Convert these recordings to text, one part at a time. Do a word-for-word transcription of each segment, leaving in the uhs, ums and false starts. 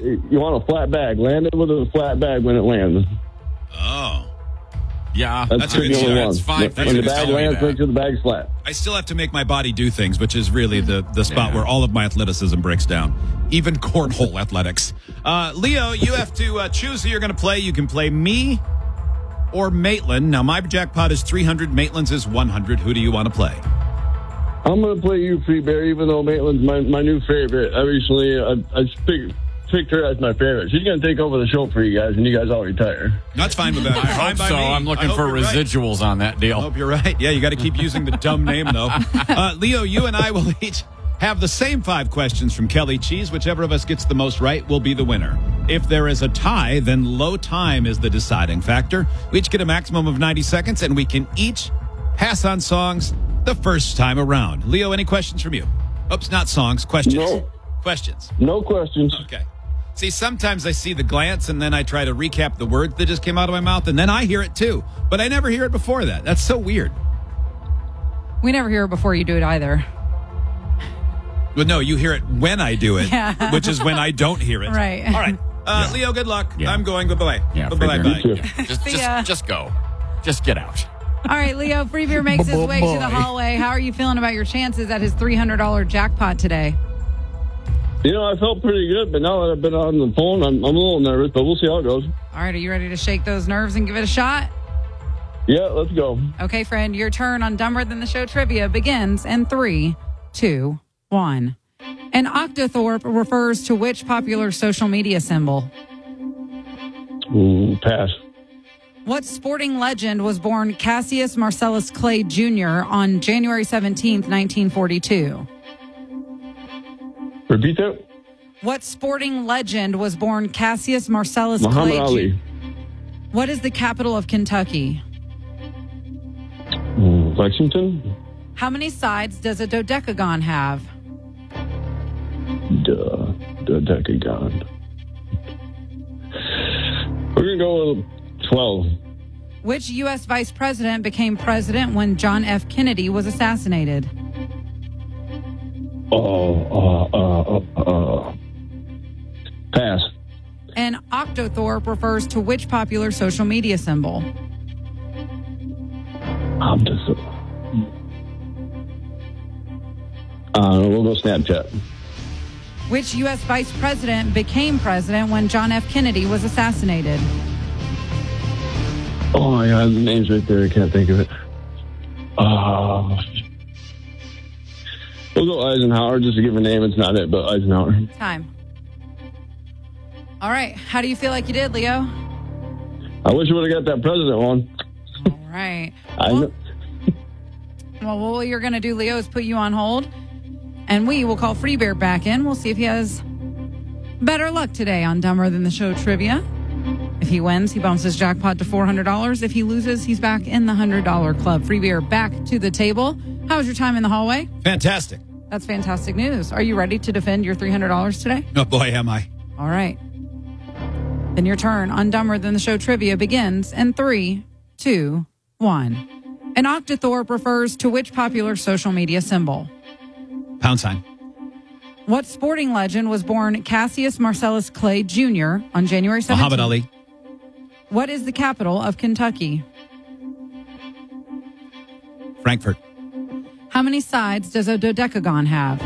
you want a flat bag. Land it with a flat bag when it lands. Oh. Yeah, that's, that's, that's, good, that's fine. When, when the bag lands, make sure the bag's flat. I still have to make my body do things, which is really the, the spot yeah. where all of my athleticism breaks down. Even cornhole athletics. Uh, Leo, you have to uh, choose who you're going to play. You can play me or Maitland. Now, my jackpot is three hundred. Maitland's is one hundred. Who do you want to play? I'm going to play you, Free Bear, even though Maitland's my, my new favorite. I recently, I, I picked, picked her as my favorite. She's going to take over the show for you guys, and you guys all retire. That's fine with that. I hope so. Me. I'm looking for residuals right. on that deal. I hope you're right. Yeah, you got to keep using the dumb name, though. Uh, Leo, you and I will each have the same five questions from Kelly Cheese. Whichever of us gets the most right will be the winner. If there is a tie, then low time is the deciding factor. We each get a maximum of ninety seconds, and we can each pass on songs the first time around. Leo, any questions from you? Oops, not songs, questions. No. Questions. No questions. Okay. See, sometimes I see the glance, and then I try to recap the words that just came out of my mouth, and then I hear it too. But I never hear it before that. That's so weird. We never hear it before you do it either. Well, no, you hear it when I do it, yeah. which is when I don't hear it. Right. All right. Uh, yeah. Leo, good luck. Yeah. I'm going. Bye-bye. Yeah, bye-bye. Bye. Yeah. Just, just, just go. Just get out. All right, Leo, Free Beer makes his way to the hallway. How are you feeling about your chances at his three hundred dollars jackpot today? You know, I felt pretty good, but now that I've been on the phone, I'm, I'm a little nervous, but we'll see how it goes. All right, are you ready to shake those nerves and give it a shot? Yeah, let's go. Okay, friend, your turn on Dumber Than the Show trivia begins in three, two, one. An octothorpe refers to which popular social media symbol? Ooh, pass. What sporting legend was born Cassius Marcellus Clay Junior on January seventeenth, nineteen forty-two? Repeat that. What sporting legend was born Cassius Marcellus Muhammad Clay Ali. Junior What is the capital of Kentucky? Mm, Lexington. How many sides does a dodecagon have? Duh. Dodecagon. We're going to go with twelve. Which U S vice president became president when John F. Kennedy was assassinated? Oh, uh, uh, uh, uh. Pass. An octothorpe refers to which popular social media symbol? Octothorpe. Uh, we'll go Snapchat. Which U S vice president became president when John F. Kennedy was assassinated? Oh, my God, the name's right there. I can't think of it. Uh, we'll go Eisenhower, just to give a name. It's not it, but Eisenhower. Time. All right. How do you feel like you did, Leo? I wish you would have got that president one. All right. I well, know. well, what you're going to do, Leo, is put you on hold, and we will call Free Bear back in. We'll see if he has better luck today on Dumber Than the Show trivia. If he wins, he bumps his jackpot to four hundred dollars. If he loses, he's back in the one hundred dollars club. Free Beer back to the table. How was your time in the hallway? Fantastic. That's fantastic news. Are you ready to defend your three hundred dollars today? Oh, boy, am I. All right. Then your turn on Dumber Than the Show trivia begins in three, two, one. An octothorpe refers to which popular social media symbol? Pound sign. What sporting legend was born Cassius Marcellus Clay Junior on January seventeenth? Muhammad Ali. What is the capital of Kentucky? Frankfurt. How many sides does a dodecagon have?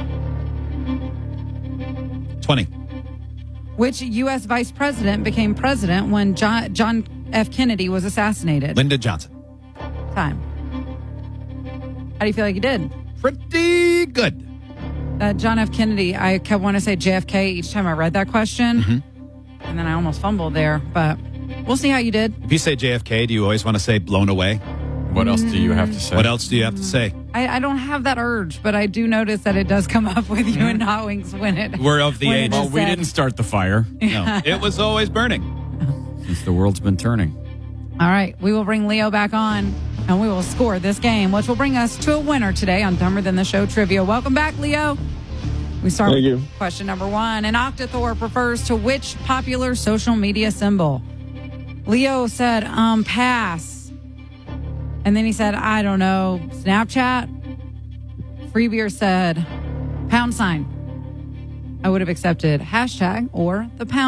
twenty. Which U S vice president became president when John, John F. Kennedy was assassinated? Lyndon Johnson. Time. How do you feel like you did? Pretty good. Uh, John F. Kennedy, I kept wanting to say J F K each time I read that question. Mm-hmm. And then I almost fumbled there, but we'll see how you did. If you say J F K, do you always want to say blown away? What else do you have to say? What else do you have to say? I, I don't have that urge, but I do notice that it does come up with you and Hot Wings when it. We're of the when it age. is Well, we said. didn't start the fire No, it was always burning. since the world's been turning. All right, we will bring Leo back on, and we will score this game, which will bring us to a winner today on Dumber Than the Show trivia. Welcome back, Leo. We start Thank with you. question number one. An octothorpe refers to which popular social media symbol? Leo said, um, pass. And then he said, I don't know, Snapchat? Free Beer said, pound sign. I would have accepted hashtag or the pound.